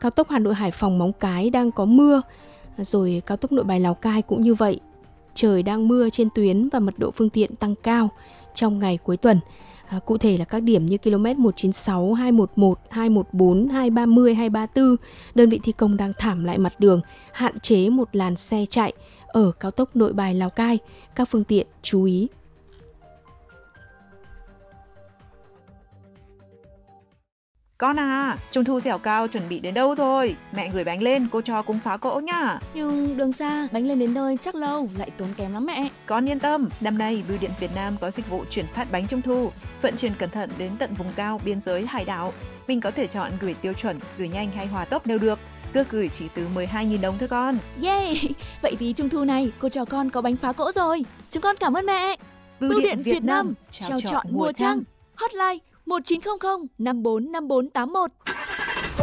Cao tốc Hà Nội Hải Phòng Móng Cái đang có mưa, rồi cao tốc Nội Bài Lào Cai cũng như vậy. Trời đang mưa trên tuyến và mật độ phương tiện tăng cao trong ngày cuối tuần. Cụ thể là các điểm như km 196, 211, 214, 230, 234, đơn vị thi công đang thảm lại mặt đường, hạn chế một làn xe chạy ở cao tốc Nội Bài Lào Cai. Các phương tiện chú ý. Con à, Trung thu dẻo cao chuẩn bị đến đâu rồi? Mẹ gửi bánh lên, cô cho cùng phá cỗ nhá. Nhưng đường xa, bánh lên đến nơi chắc lâu, lại tốn kém lắm mẹ. Con yên tâm, năm nay Bưu điện Việt Nam có dịch vụ chuyển phát bánh Trung thu, vận chuyển cẩn thận đến tận vùng cao, biên giới, hải đảo. Mình có thể chọn gửi tiêu chuẩn, gửi nhanh hay hòa tốc đều được. Cước gửi chỉ từ 12.000 đồng thôi con. Yeah! Vậy thì Trung thu này, cô trò con có bánh phá cỗ rồi. Chúng con cảm ơn mẹ. Bưu điện Việt Nam, trao chọn mùa trăng. Hotline 1900 545481.